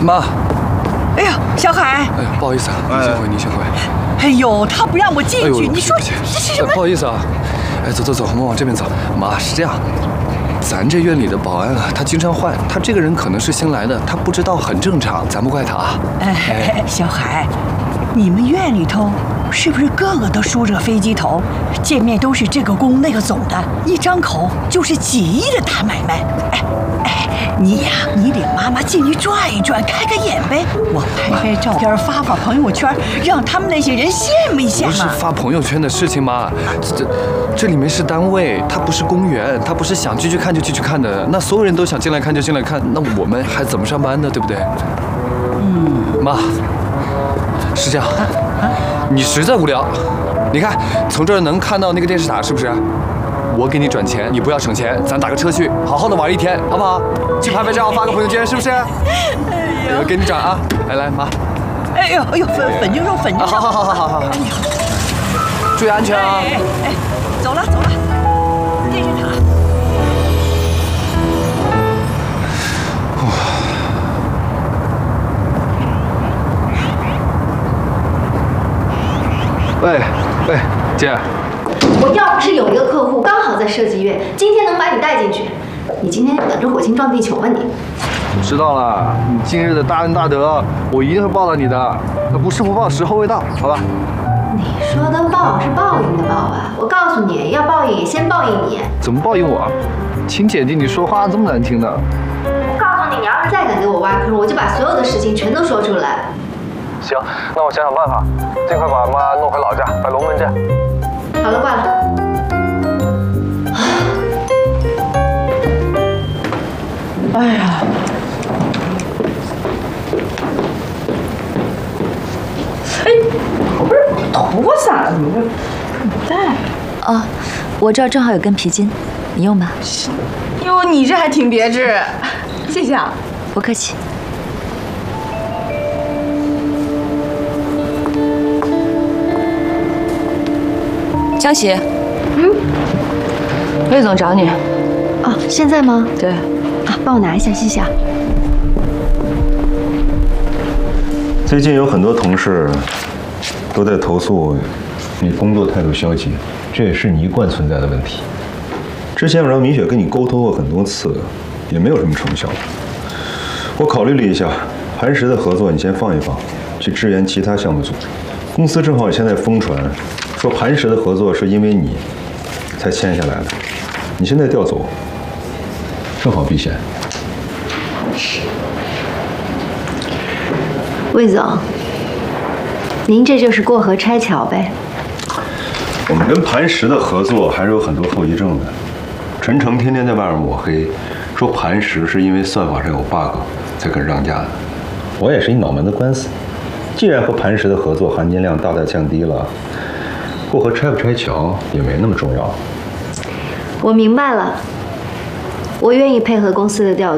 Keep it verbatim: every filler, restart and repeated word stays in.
妈。 哎呀，小海。 哎呀，不好意思啊，你先回，你先回。 哎呦，他不让我进去，你说这是什么？ 不好意思啊。哎，走走走，我们往这边走。妈，是这样。 咱这院里的保安啊，他经常换，他这个人可能是新来的，他不知道很正常，咱不怪他啊。 哎，小海，你们院里头是不是个个都梳着个飞机头，见面都是这个攻那个总的，一张口就是几亿的大买卖？哎哎，你呀，你领妈妈进去转一转，开个眼呗。我拍拍照片，发发朋友圈，让他们那些人羡慕一下嘛。 不是发朋友圈的事情妈，这这这里面是单位，它不是公园，它不是想进去看就进去看的。那所有人都想进来看就进来看，那我们还怎么上班呢？对不对？嗯，妈，是这样，你实在无聊，你看从这儿能看到那个电视塔，是不是？我给你转钱，你不要省钱，咱打个车去，好好的玩一天，好不好？去拍拍照，发个朋友圈，是不是？哎呦，给你转啊！来来，妈。 哎呦哎呦，粉粉牛肉，粉牛肉。 好好好好好好。哎呀，注意安全啊！ 哎哎，走了走了，电视塔。喂喂，姐。 我要不是有一个客户刚好在设计院，今天能把你带进去，你今天就等着火星撞地球吧你！ 我知道了，你今日的大恩大德，我一定会报答你的。不是不报，时候未到，好吧？ 你说的报是报应的报啊！我告诉你要报应也先报应你。 怎么报应我？亲姐姐，你说话这么难听的。 我告诉你，你要是再敢给我挖坑，我就把所有的事情全都说出来。 行，那我想想办法，尽快把妈弄回老家，摆龙门阵。 好了，挂了。 哎呀，哎，不是头发散了，怎么会不带？ 哦，我这儿正好有根皮筋，你用吧。 哟，你这还挺别致，谢谢啊。 不客气。 江喜， 嗯，魏总找你。 哦，现在吗？ 对。 啊，帮我拿一下，谢谢啊。 最近有很多同事都在投诉你工作态度消极，这也是你一贯存在的问题。之前我让米雪跟你沟通过很多次，也没有什么成效。我考虑了一下，磐石的合作你先放一放，去支援其他项目组。公司正好现在疯传。 说磐石的合作是因为你才签下来的，你现在调走，正好避嫌。 魏总，您这就是过河拆桥呗。 我们跟磐石的合作还是有很多后遗症的。陈诚天天在外面抹黑，说磐石是因为算法上有 bug 才肯让价的。我也是一脑门子官司，既然和磐石的合作含金量大大降低了。 过河拆不拆桥也没那么重要。 我明白了，我愿意配合公司的调